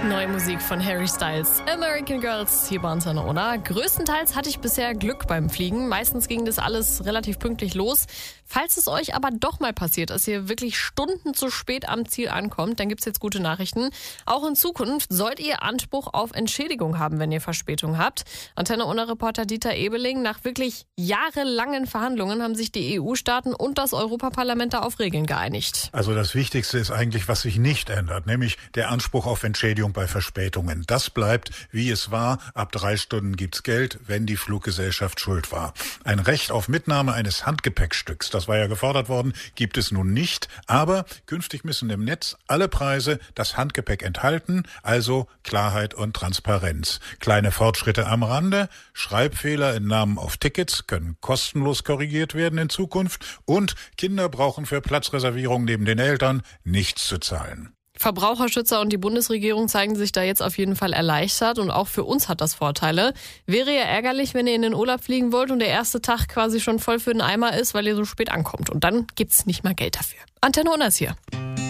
Neue Musik von Harry Styles. American Girls hier bei Antenne Unna. Größtenteils hatte ich bisher Glück beim Fliegen. Meistens ging das alles relativ pünktlich los. Falls es euch aber doch mal passiert, dass ihr wirklich Stunden zu spät am Ziel ankommt, dann gibt's jetzt gute Nachrichten. Auch in Zukunft sollt ihr Anspruch auf Entschädigung haben, wenn ihr Verspätung habt. Antenne Unna-Reporter Dieter Ebeling: Nach wirklich jahrelangen Verhandlungen haben sich die EU-Staaten und das Europaparlament da auf Regeln geeinigt. Also das Wichtigste ist eigentlich, was sich nicht ändert, nämlich der Anspruch auf Entschädigung bei Verspätungen. Das bleibt, wie es war. Ab 3 Stunden gibt's Geld, wenn die Fluggesellschaft schuld war. Ein Recht auf Mitnahme eines Handgepäckstücks, das war ja gefordert worden, gibt es nun nicht. Aber künftig müssen im Netz alle Preise das Handgepäck enthalten, also Klarheit und Transparenz. Kleine Fortschritte am Rande: Schreibfehler in Namen auf Tickets können kostenlos korrigiert werden in Zukunft und Kinder brauchen für Platzreservierung neben den Eltern nichts zu zahlen. Verbraucherschützer und die Bundesregierung zeigen sich da jetzt auf jeden Fall erleichtert, und auch für uns hat das Vorteile. Wäre ja ärgerlich, wenn ihr in den Urlaub fliegen wollt und der erste Tag quasi schon voll für den Eimer ist, weil ihr so spät ankommt, und dann gibt's nicht mal Geld dafür. Antenne Unna ist hier.